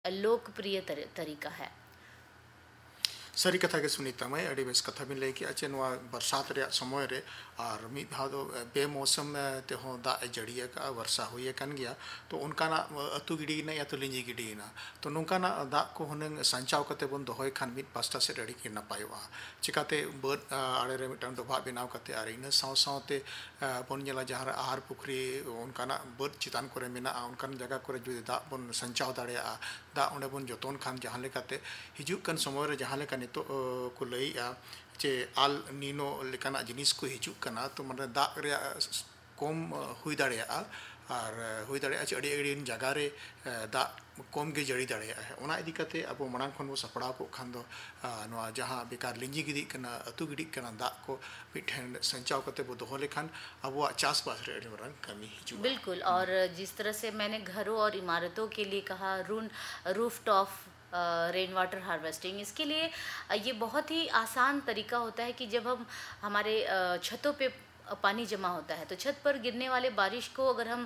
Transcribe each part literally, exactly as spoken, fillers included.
लोकप्रिय तर, तरीका है। सारी कथा के सुनीता मैं अड़ी बेस कथा भी लेके अच्छे नवा बरसात रे समय रे और मी भादो बेमौसम ते हो दा जड़िया का वर्षा हुई है कन गया तो उनका ना अतु गिड़ी ना या तो लिंजी गिड़ी ना तो नुका ना दा को हुनंग संचाव कते बन दोहय खान मिट पास्ता से रेडी के ना पायोआ चिकाते बर्ड आड़े रे मिटन डोभा बनाव कते आरे इन साव सावते बन जला जहां आहार पुखरी उनका ना बर्ड चितान करे मेना उनका जगह करे जुदि दा बन संचाव दाड़े दा उन्हें बन जतन खान जहां लेकाते हिजुक कन समय रे जहां लेका नितो को लईआ चे आल नीनो लेकाना जिनिस को हिजुक कना तो माने दा रे कम हुई दाड़ेया और हुई दाड़ेया चे अड़ी अड़ी जगह रे दा कम गे जड़ी दाड़ेया है ओना इदी कते अब मांग खन वो सपड़ा को खान दो नवा जहां बेकार लिंजी गिदी कना अतु गिदी कना दा को मिठन संचाव कते वो दोहो लेखान अब वो चास पास रे रंग कमी हिजुक। बिल्कुल, और जिस तरह से मैंने घरों और इमारतों के लिए कहा रून roof top rain water harvesting, इसके लिए ये बहुत ही आसान तरीका होता है कि जब हम हमारे छतों पे पानी जमा होता है तो छत पर गिरने वाले बारिश को अगर हम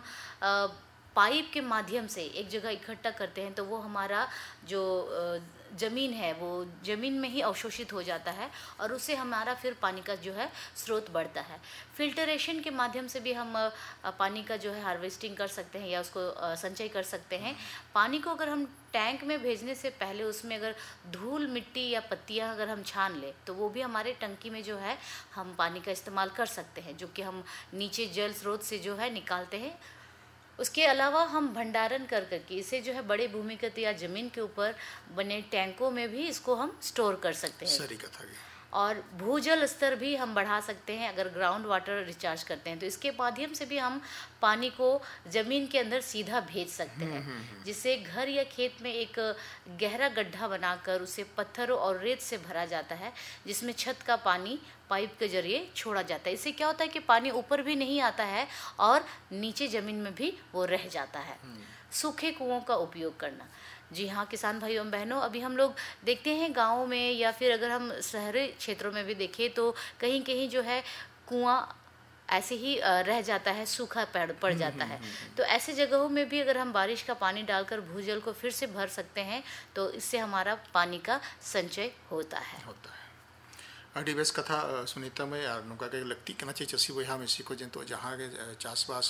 पाइप के माध्यम से एक जगह इकट्ठा करते हैं तो वो हमारा जो ज़मीन है वो ज़मीन में ही अवशोषित हो जाता है और उससे हमारा फिर पानी का जो है स्रोत बढ़ता है। फिल्टरेशन के माध्यम से भी हम पानी का जो है हार्वेस्टिंग कर सकते हैं या उसको संचय कर सकते हैं। पानी को अगर हम टैंक में भेजने से पहले उसमें अगर धूल मिट्टी या पत्तियां अगर हम छान लें तो वो भी हमारे टंकी में जो है हम पानी का इस्तेमाल कर सकते हैं, जो कि हम नीचे जल स्रोत से जो है निकालते हैं। उसके अलावा हम भंडारण कर करके इसे जो है बड़े भूमिगत या ज़मीन के ऊपर बने टैंकों में भी इसको हम स्टोर कर सकते हैं। सही कथा है। और भूजल स्तर भी हम बढ़ा सकते हैं अगर ग्राउंड वाटर रिचार्ज करते हैं तो इसके माध्यम से भी हम पानी को ज़मीन के अंदर सीधा भेज सकते हैं, जिससे घर या खेत में एक गहरा गड्ढा बनाकर उसे पत्थरों और रेत से भरा जाता है, जिसमें छत का पानी पाइप के जरिए छोड़ा जाता है। इससे क्या होता है कि पानी ऊपर भी नहीं आता है और नीचे ज़मीन में भी वो रह जाता है। सूखे कुओं का उपयोग करना, जी हाँ किसान भाइयों एवं बहनों, अभी हम लोग देखते हैं गाँव में या फिर अगर हम शहरी क्षेत्रों में भी देखें तो कहीं कहीं जो है कुआं ऐसे ही रह जाता है, सूखा पड़ पड़ जाता है। तो ऐसे जगहों में भी अगर हम बारिश का पानी डालकर भूजल को फिर से भर सकते हैं तो इससे हमारा पानी का संचय होता है होता है। अड़ी बेस कथा सुनीता में और नुका के लगती कना चे चसी बहा में सिको जंतु जहां के चासबास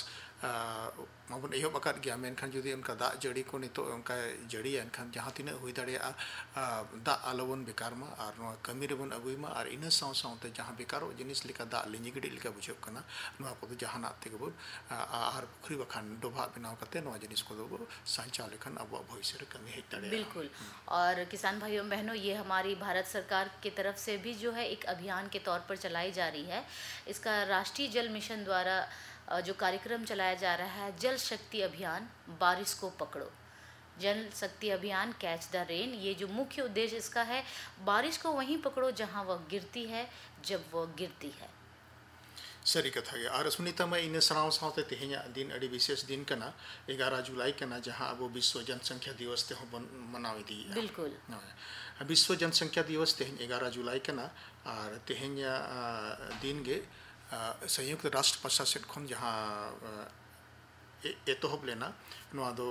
माबन एहो बकात गया मेनखान जुदी उनका दा जड़ी को नितो उनका जड़ी एनखान जहां तिना हुई दाड़े दा आलोवन बेकार मा और नो कमी रेबन अगुई मा और इन साव सावते जहां बेकार जिनिस लिका दा लिंजी गिडी लिका बुझो कना नो को जहाना ते गबो आहार पुखरी बखान डोभा बनाव करते नो जिनिस को दो संचाल लेखन अब भविष्य रे कमी हेक दाड़े। बिल्कुल, और किसान भाइयों बहनों, ये हमारी भारत सरकार की तरफ से भी जो है एक अभियान के तौर पर चलाई जा रही है। इसका राष्ट्रीय जल मिशन द्वारा जो कार्यक्रम चलाया जा रहा है, जल शक्ति अभियान बारिश को पकड़ो, जल शक्ति अभियान कैच द रेन। ये जो मुख्य उद्देश्य इसका है, बारिश को वहीं पकड़ो जहां वह गिरती है जब वह गिरती है। सरी कथा गया और सुनीता में इन सराव सावते तेहኛ दिन अड़ी विशेष दिन कना ग्यारह जुलाई कना जहां अब विश्व जनसंख्या दिवस ते हो मनावी दी। बिल्कुल, विश्व जनसंख्या दिवस तेहñ ग्यारह जुलाई कना और तेहñ दिन गे संयुक्त राष्ट्र प्रशासन खन जहां एतोहब लेना नवा दो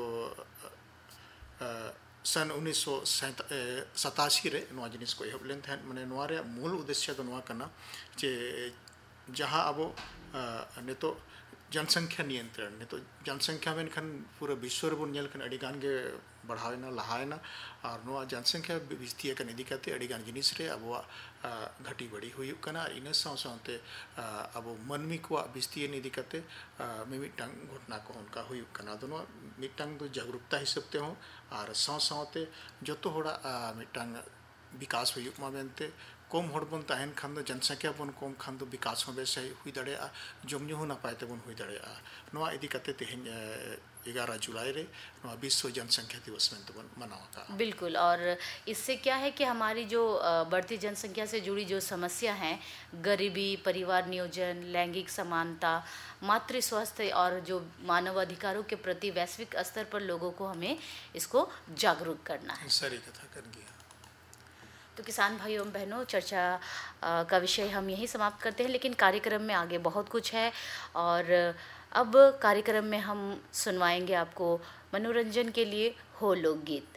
सन उन्नीस सौ सतासी रे नवा जिनिस को एहब लेन थान माने नवा रे मूल उद्देश्य दो नवा कना जे जहां अब नेतो जनसंख्या नियंत्रण ने तो जनसंख्या में खन पूरा विश्व रे बन नेल खन अडिगान गे बढ़ावेना लहायना और नवा जनसंख्या विस्तीय कन इदी कते अडिगान जिनिस रे अब घटी बड़ी हुई कना इन साव सावते अब मनमी को विस्तीय निदी कते मिमिटांग घटना को उनका हुई कना दोनो मिटांग दो जागरूकता हिसाब ते हो और साव सावते जतो होड़ा मिटांग विकास हुई मा बेनते कम हड़ बन तहन खान जनसंख्या बन कम खान विकास हो बेस हुई दाड़े जमजू हो नपाय तेबन हुई दाड़े नवा इदी कते तेहñ ग्यारह जुलाई रे नवा विश्व जनसंख्या दिवस में तबन मनावा। बिल्कुल, और इससे क्या है कि हमारी जो बढ़ती जनसंख्या से जुड़ी जो समस्या हैं, गरीबी, परिवार नियोजन, लैंगिक समानता, मातृ स्वास्थ्य और जो मानव अधिकारों के प्रति वैश्विक स्तर पर लोगों को हमें इसको जागरूक करना है। सारी कथा कर गया। तो किसान भाइयों एवं बहनों, चर्चा का विषय हम यहीं समाप्त करते हैं, लेकिन कार्यक्रम में आगे बहुत कुछ है और अब कार्यक्रम में हम सुनवाएंगे आपको मनोरंजन के लिए हो लोकगीत।